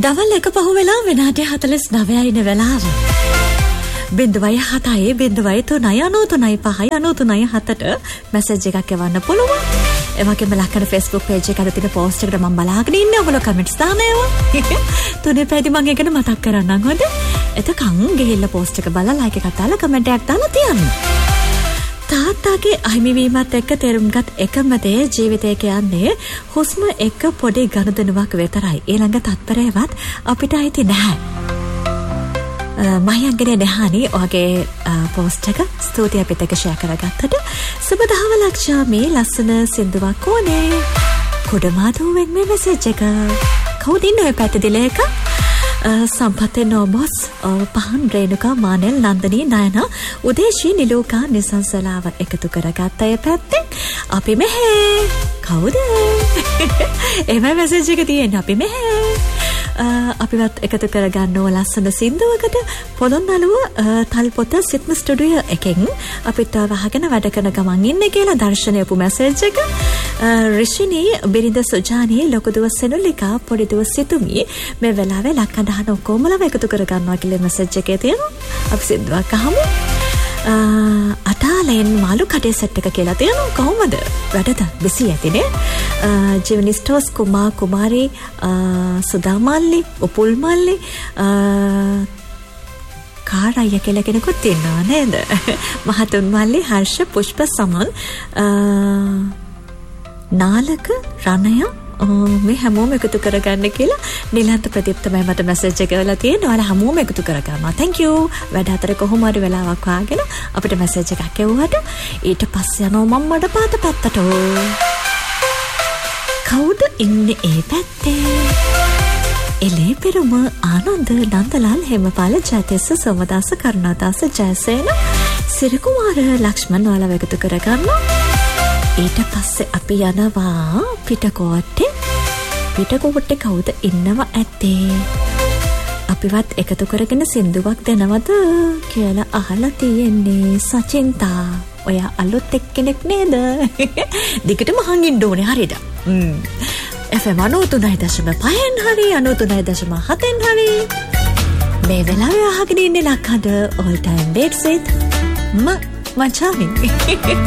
දවල් 1 වෙලා විනාඩි 49 ඉන වෙලාව. 0.7 මැසේජ් එකක් එවන්න පුළුවන්. ඒ වගේම ලක්කන Facebook page එකේ අද තියෙන post එකට මම බලාගෙන ඉන්නේ. ඔයගොල්ලෝ comments දාන්න ඒවා. තුනේ පැයදී මම ඒකට මතක් කරන්නම් හොඳ. එතකන් ගිහිල්ලා post එක බලලා like එකක් දාලා comment එකක් දාලා තියන්න. තාත්තාගේ අහිමිවීමත් එක්ක තේරුම්ගත් එකම දේ ජීවිතය කියන්නේ හුස්ම එක්ක පොඩි ගනුදෙනුවක් විතරයි. ඊළඟ තත්පරයවත් අපිට අයිති නැහැ. මහියන්ගේ නැහනි ඔයගේ පෝස්ට් එක ස්තුතියි අපිට එක ෂෙයා කරගත්තට. සුබ දහවලක් මේ ලස්සන සින්දුවක් ඕනේ. කුඩමාදුවෙන් මේ මැසේජ් එක. කවුද ඉන්නේ ඔය පැත්තේ දිලේක? සම්පතේ නොබොස් පහන් රේණුකා මානෙල් නන්දනී නයන උදේශී නිලෝකා නිසංසලාව එකතු කරගත්ත අය පැත්තෙන් අපි මෙහෙ කවුද? එහෙම මැසේජ් එක තියෙන්නේ අපි මෙහෙ. අපිවත් එකතු කරගන්න ඕන ලස්සන සින්දුවකට පොළොන්නරුව තල්පොත සිත්ම ස්ටුඩියෝ එකෙන් අපිට වහගෙන වැඩ කරන ගමන් ඉන්නේ කියලා දර්ශනය උපු මැසේජ් එක. රිෂිනී බිරිඳ සුජානී ලොකුදුව සෙනුලිකා පොඩිදුව සිතුමි මේ වෙලාවේ ලක්කඳහන ඔක්කොමලව එකතු කරගන්නවා කියලා මැසේජ් එකේ තියෙනවා. අපි සින්දුවක් අහමු. අටාලෙන් මාළු කඩේ සෙට් එක කියලා තියෙනවා. කොහොමද වැඩද? බිසි ඇතිනේ. ජීවනිස්ටෝස් කුමා කුමාරි සුදාමල්ලි උපුල් මල්ලි කාරය කියලා කෙනෙකුත් ඉන්නවා නේද? මහතුන් මල්ලි හර්ෂ පුෂ්ප සමන් නාලක රණය මේ හැමෝම එකතු කරගන්න කියලා නිලන්ත ප්‍රදීප් තමයි මට මැසේජ් එක කරලා තියෙනවා. ඔයාලා හැමෝම එකතු කරගන්නවා. thank you. වැඩ අතර කොහොම හරි වෙලාවක් වාගෙන අපිට මැසේජ් එකක් එවුවට ඊට පස්සේ යනවා මම මඩ පාත පැත්තට. කවුද ඉන්නේ ඒ පැත්තේ? එලේ පෙරුම ආනන්ද නන්දලාල් හේමපාල ජයතෙස්ස සෝමදාස කරුණාදාස ජයසේන සිරිකුමාර ලක්ෂ්මන් ඔයාලා එකතු කරගන්නවා. ඊට පස්සේ අපි යනවා පිටකොට්ටේ. පිටකොට්ටේ කවුද ඉන්නව ඇත්තේ? අපිවත් එකතු කරගෙන සින්දුවක් දෙනවද කියලා අහලා තියෙන්නේ. සචින්තා ඔයා අලුත් එක්කෙනෙක් නේද? දිගටම අහන් ඕනේ හරියද? FM 93.5 හරි 93.7 හරි මේ වෙලාවේ අහගෙන ඉන්නේ ලක්හඬ all time baits with මචාමි.